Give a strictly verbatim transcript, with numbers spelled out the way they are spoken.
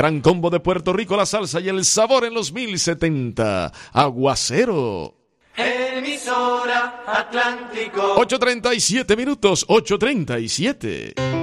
Gran combo de Puerto Rico, la salsa y el sabor en los mil setenta. Aguacero. Emisora Atlántico. ocho treinta y siete minutos, ocho treinta y siete.